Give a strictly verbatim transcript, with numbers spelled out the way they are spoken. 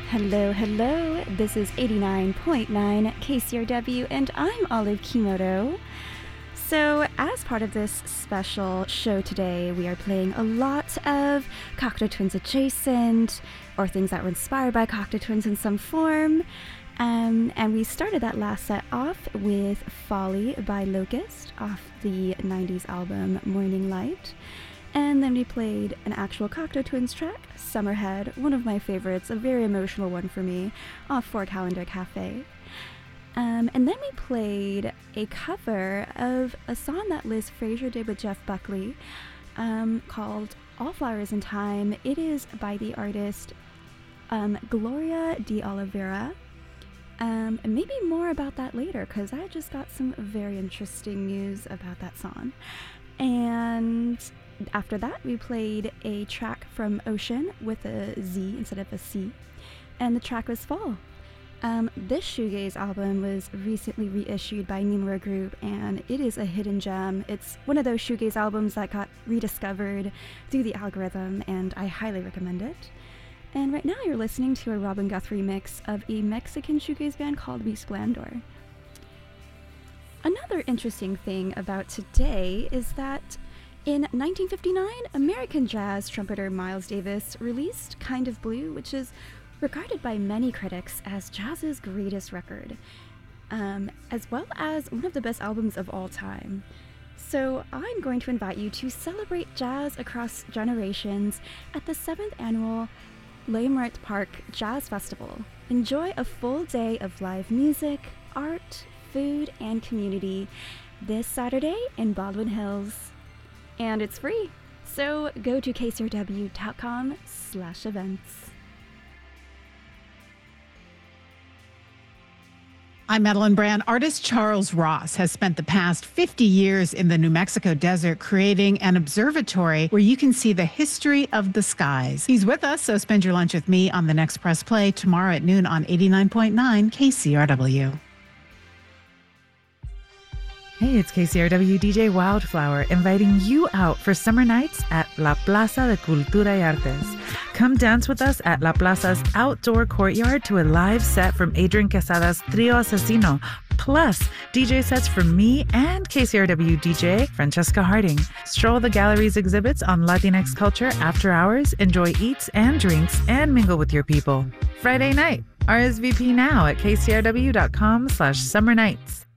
Hello, hello. This is eighty-nine point nine K C R W, and I'm Olive Kimoto. So, as part of this special show today, we are playing a lot of Cocteau Twins adjacent, or things that were inspired by Cocteau Twins in some form. Um, and we started that last set off with Folly by Locust off the nineties album Morning Light. And then we played an actual Cocteau Twins track, Summerhead, one of my favorites, a very emotional one for me, off Four Calendar Cafe. Um, and then we played a cover of a song that Liz Fraser did with Jeff Buckley um, called All Flowers in Time. It is by the artist um, Gloria de Oliveira. Um, and maybe more about that later, because I just got some very interesting news about that song. And after that, we played a track from Ocean with a Z instead of a C, and the track was Fall. Um, this shoegaze album was recently reissued by Nimura Group, and it is a hidden gem. It's one of those shoegaze albums that got rediscovered through the algorithm, and I highly recommend it. And right now you're listening to a Robin Guthrie mix of a Mexican shoegaze band called Resplandor. Another interesting thing about today is that in nineteen fifty-nine, American jazz trumpeter Miles Davis released Kind of Blue, which is regarded by many critics as jazz's greatest record, um, as well as one of the best albums of all time. So I'm going to invite you to celebrate jazz across generations at the seventh annual Leimert Park Jazz Festival. Enjoy a full day of live music, art, food, and community this Saturday in Baldwin Hills. And it's free, so go to k c r w dot com slash events. I'm Madeline Brand. Artist Charles Ross has spent the past fifty years in the New Mexico desert creating an observatory where you can see the history of the skies. He's with us, so spend your lunch with me on the next Press Play tomorrow at noon on eighty-nine point nine K C R W. Hey, it's K C R W D J Wildflower inviting you out for summer nights at La Plaza de Cultura y Artes. Come dance with us at La Plaza's outdoor courtyard to a live set from Adrian Quesada's Trio Asesino, plus D J sets from me and K C R W D J Francesca Harding. Stroll the gallery's exhibits on Latinx culture after hours, enjoy eats and drinks, and mingle with your people. Friday night, R S V P now at k c r w dot com slash summer nights.